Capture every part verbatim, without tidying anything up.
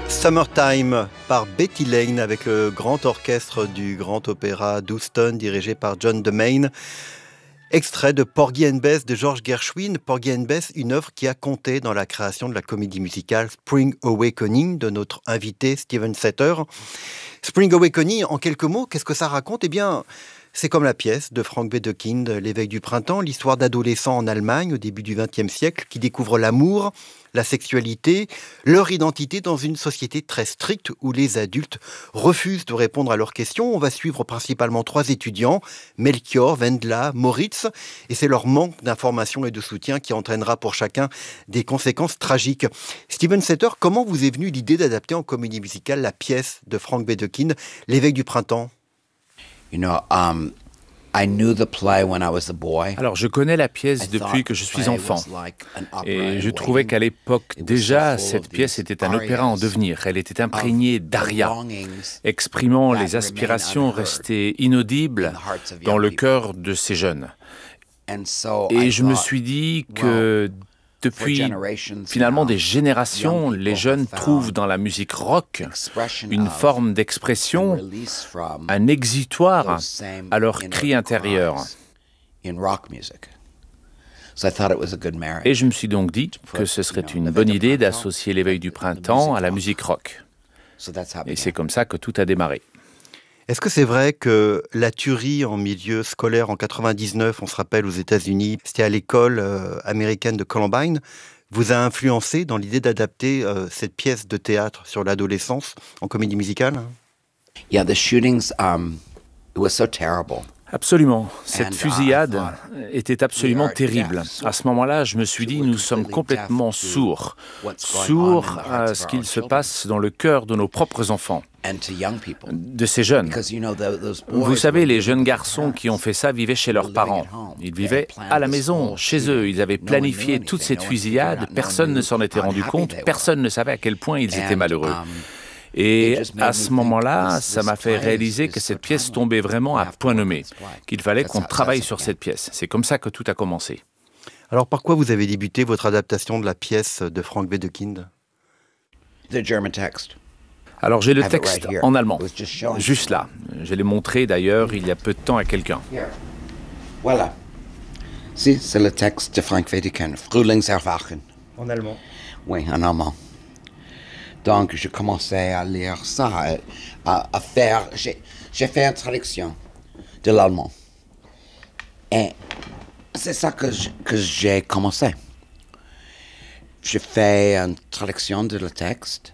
Summertime par Betty Lane avec le grand orchestre du Grand Opéra d'Houston dirigé par John Demain. Extrait de Porgy and Bess de George Gershwin. Porgy and Bess, une œuvre qui a compté dans la création de la comédie musicale Spring Awakening de notre invité Steven Setter. Spring Awakening, en quelques mots, qu'est-ce que ça raconte ? Eh bien, c'est comme la pièce de Frank Wedekind, L'éveil du printemps, l'histoire d'adolescents en Allemagne au début du vingtième siècle qui découvrent l'amour, la sexualité, leur identité dans une société très stricte où les adultes refusent de répondre à leurs questions. On va suivre principalement trois étudiants, Melchior, Wendla, Moritz, et c'est leur manque d'information et de soutien qui entraînera pour chacun des conséquences tragiques. Steven Setter, comment vous est venue l'idée d'adapter en comédie musicale la pièce de Frank Wedekind, L'éveil du printemps ? You know, um, I knew the play when I was a boy. Alors, je connais la pièce depuis que je suis enfant. Et je trouvais qu'à l'époque, déjà, cette pièce était un opéra en devenir. Elle était imprégnée d'aria, exprimant les aspirations restées inaudibles dans le cœur de ces jeunes. Et je me suis dit que depuis finalement des générations, les jeunes trouvent dans la musique rock une forme d'expression, un exutoire à leur cri intérieur. Et je me suis donc dit que ce serait une bonne idée d'associer l'éveil du printemps à la musique rock. Et c'est comme ça que tout a démarré. Est-ce que c'est vrai que la tuerie en milieu scolaire en quatre-vingt-dix-neuf, on se rappelle aux États-Unis, c'était à l'école euh, américaine de Columbine, vous a influencé dans l'idée d'adapter euh, cette pièce de théâtre sur l'adolescence en comédie musicale ? Yeah, the shootings, um, it was so terrible. Absolument. Cette fusillade était absolument terrible. À ce moment-là, je me suis dit, nous sommes complètement sourds. Sourds à ce qu'il se passe dans le cœur de nos propres enfants, de ces jeunes. Vous savez, les jeunes garçons qui ont fait ça vivaient chez leurs parents. Ils vivaient à la maison, chez eux. Ils avaient planifié toute cette fusillade. Personne ne s'en était rendu compte. Personne ne savait à quel point ils étaient malheureux. Et à ce moment-là, ça m'a fait réaliser que cette pièce tombait vraiment à point nommé, qu'il fallait qu'on travaille sur cette pièce. C'est comme ça que tout a commencé. Alors, par quoi vous avez débuté votre adaptation de la pièce de Frank Wedekind ? The German text. Alors, j'ai le texte en allemand, juste là. Je l'ai montré d'ailleurs il y a peu de temps à quelqu'un. Voilà. Si, c'est le texte de Frank Wedekind, Frühlingserwachen. En allemand. Oui, en allemand. Donc, je commençais à lire ça, à, à faire... J'ai, j'ai fait une traduction de l'allemand. Et c'est ça que, je, que j'ai commencé. J'ai fait une traduction de le texte.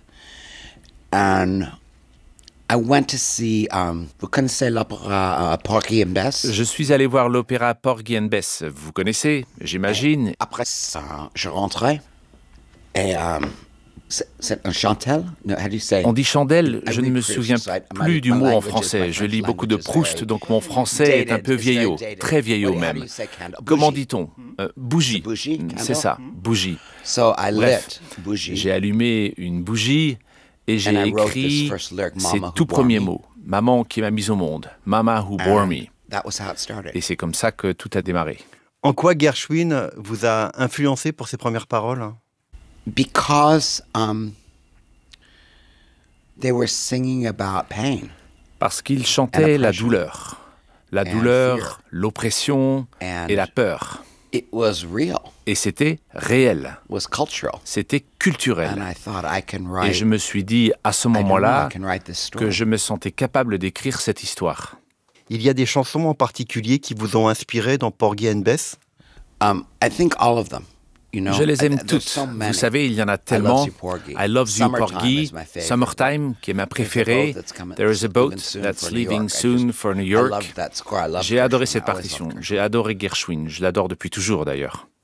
And I went to see... Um, vous connaissez l'opéra uh, Porgy and Bess? Je suis allé voir l'opéra Porgy and Bess. Vous connaissez, j'imagine. Et après ça, je rentrais. Et... Um, C'est, c'est un chandelle? No, how do you say? On dit chandelle, je ne me souviens plus du mot en français. Je lis beaucoup de Proust, donc mon français est un peu vieillot, très vieillot même. Comment dit-on ? euh, Bougie, c'est ça, bougie. Bref, j'ai allumé une bougie et j'ai écrit ces tout premiers mots. Maman qui m'a mis au monde, Mama who bore me. Et c'est comme ça que tout a démarré. En quoi Gershwin vous a influencé pour ses premières paroles ? Because um, they were singing about pain. Parce qu'il chantait la douleur. La douleur, l'oppression et la peur. It was real. Et c'était réel. It was cultural. C'était culturel. And I thought I can write, et je me suis dit à ce moment-là I know I can write this story. que je me sentais capable d'écrire cette histoire. Il y a des chansons en particulier qui vous ont inspiré dans Porgy and Bess ? Um, I think all of them. You know, je les aime I, toutes. so Vous savez, il y en a tellement. I Love You, Porgy. Summertime, qui est ma préférée. There is a boat that's leaving soon for New York. J'ai adoré cette partition. J'ai adoré Gershwin. Je l'adore depuis toujours, d'ailleurs.